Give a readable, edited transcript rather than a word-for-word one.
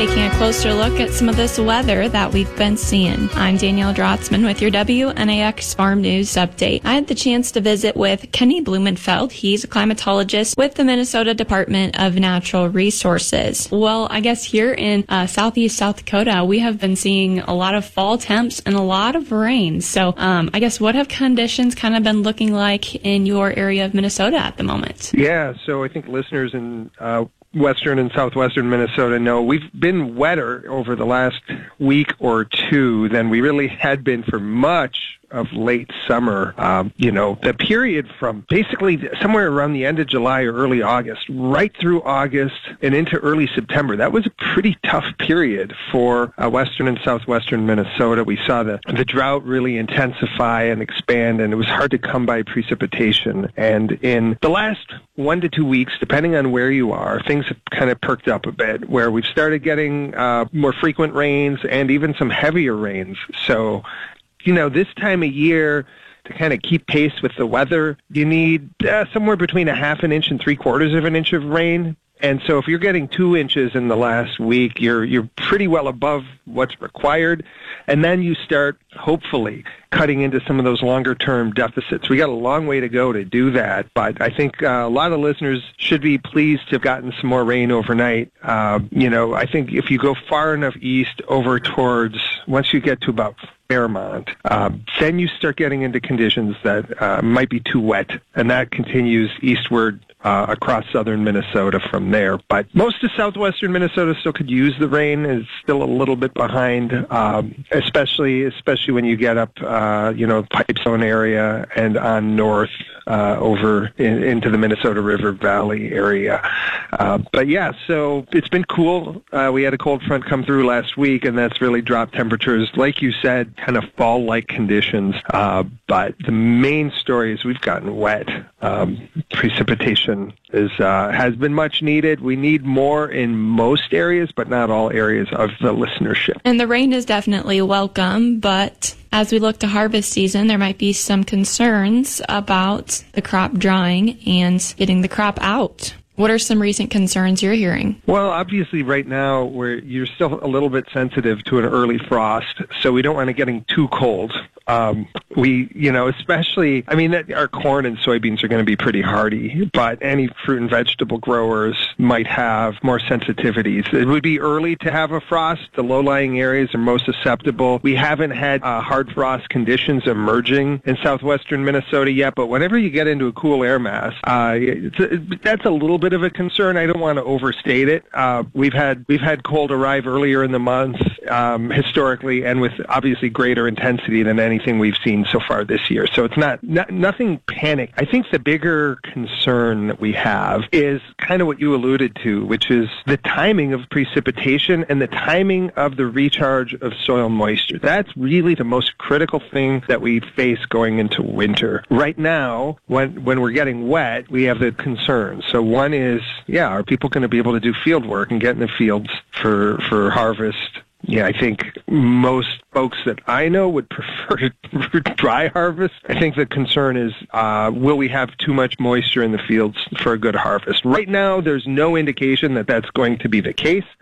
taking a closer look at some of this weather that we've been seeing. I'm Danielle Drotzman with your WNAX Farm News Update. I had the chance to visit with Kenny Blumenfeld. He's a climatologist with the Minnesota Department of Natural Resources. Well, I guess here in southeast South Dakota, we have been seeing a lot of fall temps and a lot of rain. So I guess what have conditions kind of been looking like in your area of Minnesota at the moment? Yeah, so I think listeners in western and southwestern Minnesota know we've been wetter over the last week or two than we really had been for much of late summer. The period from basically somewhere around the end of July or early August, right through August and into early September, that was a pretty tough period for western and southwestern Minnesota. We saw the drought really intensify and expand, and it was hard to come by precipitation. And in the last 1 to 2 weeks, depending on where you are, things have kind of perked up a bit, where we've started getting more frequent rains and even some heavier rains. So, this time of year, to kind of keep pace with the weather, you need somewhere between a half an inch and 3/4 of an inch of rain. And so if you're getting 2 inches in the last week, you're pretty well above what's required. And then you start, hopefully, cutting into some of those longer-term deficits. We got a long way to go to do that, but I think a lot of listeners should be pleased to have gotten some more rain overnight. I think if you go far enough east over towards, once you get to about Fairmont, then you start getting into conditions that might be too wet, and that continues eastward across southern Minnesota from there. But most of southwestern Minnesota still could use the rain. It's still a little bit behind, especially when you get up, Pipestone area and on north over into the Minnesota River Valley area. But yeah, so it's been cool. We had a cold front come through last week, and that's really dropped temperatures, like you said, kind of fall-like conditions. But the main story is we've gotten wet. Precipitation has been much needed. We need more in most areas, but not all areas of the listenership. And the rain is definitely welcome, but as we look to harvest season, there might be some concerns about the crop drying and getting the crop out. What are some recent concerns you're hearing? Well, obviously right now you're still a little bit sensitive to an early frost, so we don't want it getting too cold. Especially, our corn and soybeans are going to be pretty hardy, but any fruit and vegetable growers might have more sensitivities. It would be early to have a frost. The low-lying areas are most susceptible. We haven't had hard frost conditions emerging in southwestern Minnesota yet, but whenever you get into a cool air mass, that's a little bit of a concern. I don't want to overstate it. We've had cold arrive earlier in the month, historically, and with obviously greater intensity than anything we've seen so far this year. So it's nothing panic. I think the bigger concern that we have is kind of what you alluded to, which is the timing of precipitation and the timing of the recharge of soil moisture. That's really the most critical thing that we face going into winter. Right now, when we're getting wet, we have the concerns. So one is, are people going to be able to do field work and get in the fields for harvest? Yeah, I think most folks that I know would prefer to dry harvest. I think the concern is, will we have too much moisture in the fields for a good harvest? Right now, there's no indication that that's going to be the case.